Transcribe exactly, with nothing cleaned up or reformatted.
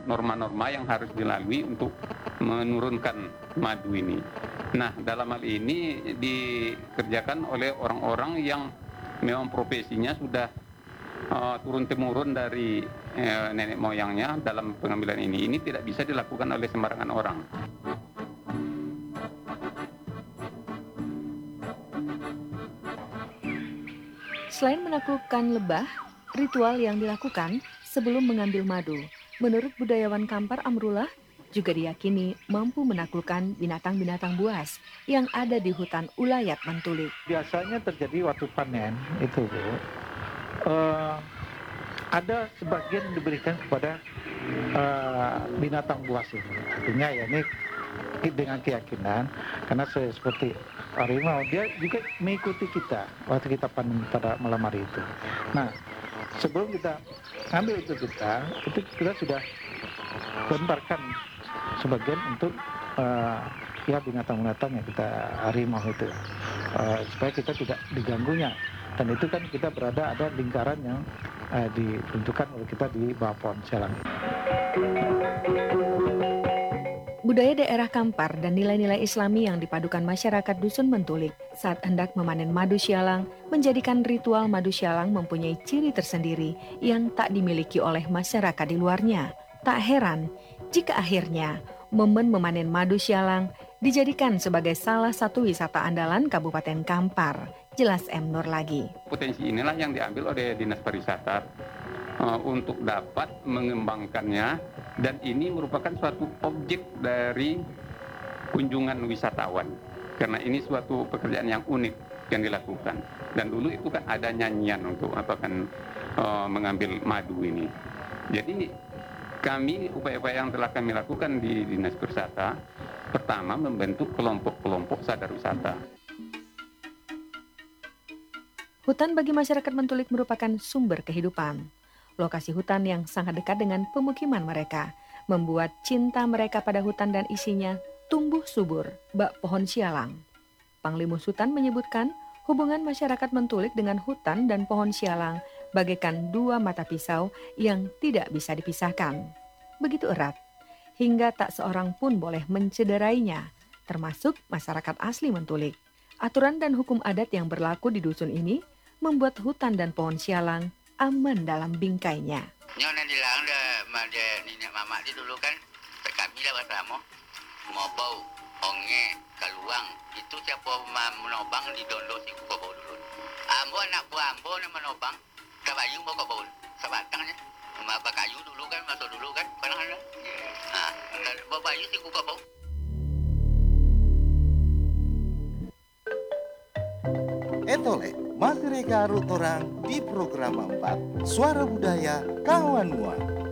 norma-norma yang harus dilalui untuk menurunkan madu ini. Nah, dalam hal ini dikerjakan oleh orang-orang yang memang profesinya sudah uh, turun-temurun dari uh, nenek moyangnya dalam pengambilan ini. Ini tidak bisa dilakukan oleh sembarangan orang. Selain menaklukkan lebah, ritual yang dilakukan sebelum mengambil madu, menurut budayawan Kampar Amrullah, juga diyakini mampu menaklukkan binatang-binatang buas yang ada di hutan Ulayat Mantulik. Biasanya terjadi waktu panen itu, Bu. Uh, ada sebagian diberikan kepada uh, binatang buas ini. Artinya ya ini dengan keyakinan, karena seperti harimau, dia juga mengikuti kita waktu kita panen pada malam hari itu. Nah, sebelum kita ambil itu kita, itu kita sudah lemparkan sebagian untuk uh, ya binatang-binatang yang kita harimau itu, uh, supaya kita tidak diganggunya. Dan itu kan kita berada ada lingkaran yang uh, ditentukan oleh kita di bawah pohon selang. Budaya daerah Kampar dan nilai-nilai Islami yang dipadukan masyarakat Dusun Mentulik saat hendak memanen madu syalang menjadikan ritual madu syalang mempunyai ciri tersendiri yang tak dimiliki oleh masyarakat di luarnya. Tak heran jika akhirnya momen memanen madu syalang dijadikan sebagai salah satu wisata andalan Kabupaten Kampar. Jelas M. Nur lagi. Potensi inilah yang diambil oleh Dinas Pariwisata uh, untuk dapat mengembangkannya, dan ini merupakan suatu objek dari kunjungan wisatawan karena ini suatu pekerjaan yang unik yang dilakukan. Dan dulu itu kan ada nyanyian untuk apa kan uh, mengambil madu ini. Jadi kami upaya-upaya yang telah kami lakukan di Dinas Pariwisata, pertama membentuk kelompok-kelompok sadar wisata. Hutan bagi masyarakat Mentulik merupakan sumber kehidupan. Lokasi hutan yang sangat dekat dengan pemukiman mereka membuat cinta mereka pada hutan dan isinya tumbuh subur bak pohon sialang. Panglimus Hutan menyebutkan hubungan masyarakat Mentulik dengan hutan dan pohon sialang bagaikan dua mata pisau yang tidak bisa dipisahkan. Begitu erat, hingga tak seorang pun boleh mencederainya, termasuk masyarakat asli Mentulik. Aturan dan hukum adat yang berlaku di dusun ini membuat hutan dan pohon sialang aman dalam bingkainya. Nyonya dilarang dah, dia nenek mamak dia dulu kan, kami lah bersama, mau bau, onge, kaluang, itu siapa menobang di dondo si kuka bau dulu. Ambo anak buah ambo yang menobang, kabayu mau kau bau, sebatangnya, maba kayu dulu kan, masuk dulu kan, kadang ada, ah, bawa bayu si kuka bau. Etole, masih reka rutorang di program empat Suara Budaya Kawan Mua.